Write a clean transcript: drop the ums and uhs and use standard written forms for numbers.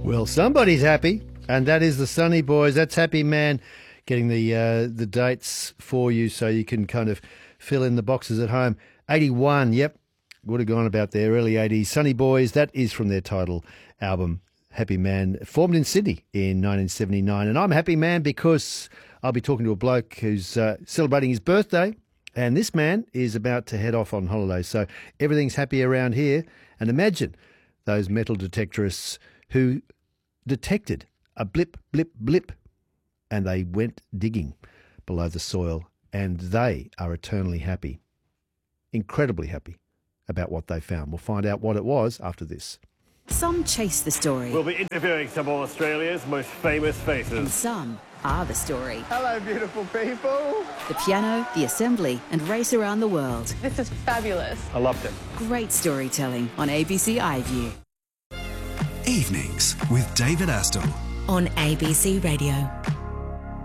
Well, somebody's happy, and that is the Sunny Boys. That's Happy Man getting the dates for you so you can kind of fill in the boxes at home. 81, yep, would have gone about there, early 80s. Sunny Boys, that is from their title album, Happy Man, formed in Sydney in 1979. And I'm Happy Man because I'll be talking to a bloke who's celebrating his birthday, and this man is about to head off on holiday. So everything's happy around here. And imagine those metal detectorists who detected a blip, blip, blip, and they went digging below the soil, and they are eternally happy, incredibly happy about what they found. We'll find out what it was after this. Some chase the story. We'll be interviewing some of Australia's most famous faces. And some are the story. Hello, beautiful people. The piano, the assembly, and race around the world. This is fabulous. I loved it. Great storytelling on ABC iView. Evenings with David Astle on ABC Radio.